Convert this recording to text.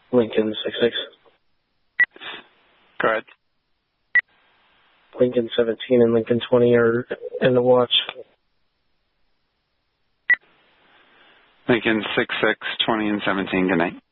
Lincoln 66. Go ahead. Lincoln 17 and Lincoln 20 are in the watch. Lincoln 66, 20, and 17. Good night.